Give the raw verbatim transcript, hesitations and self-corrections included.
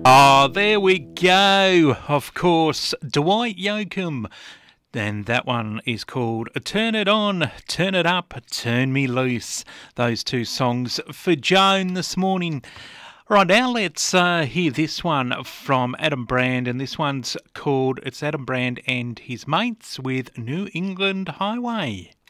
Ah, there we go. Of course, Dwight Yoakam. And that one is called Turn It On, Turn It Up, Turn Me Loose. Those two songs for Joan this morning. Right, now let's uh, hear this one from Adam Brand, and this one's called, it's Adam Brand and his mates with New England Highway.